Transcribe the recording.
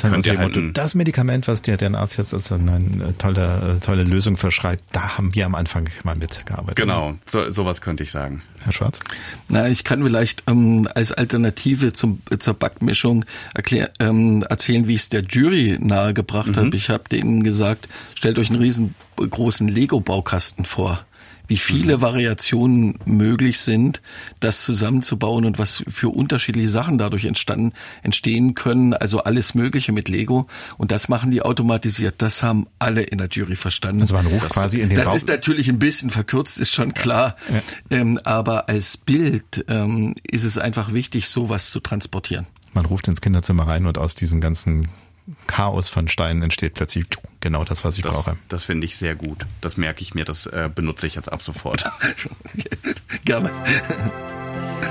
Eltern unter dem Motto, das Medikament, was dir dein Arzt jetzt als eine tolle Lösung verschreibt, da haben wir am Anfang mal mitgearbeitet. Genau, sowas könnte ich sagen. Herr Schwarz? Na, ich kann vielleicht als Alternative zur Backmischung erzählen, wie ich es der Jury nahegebracht habe. Ich habe denen gesagt, stellt euch einen riesengroßen Lego-Baukasten vor. Wie viele Variationen möglich sind, das zusammenzubauen und was für unterschiedliche Sachen dadurch entstehen können. Also alles Mögliche mit Lego. Und das machen die automatisiert. Das haben alle in der Jury verstanden. Also man ruft quasi in den Raum. Das ist natürlich ein bisschen verkürzt, ist schon klar. Ja. Aber als Bild ist es einfach wichtig, sowas zu transportieren. Man ruft ins Kinderzimmer rein und aus diesem ganzen Chaos von Steinen entsteht plötzlich genau das, was ich brauche. Das finde ich sehr gut. Das merke ich mir, das benutze ich jetzt ab sofort. Gerne.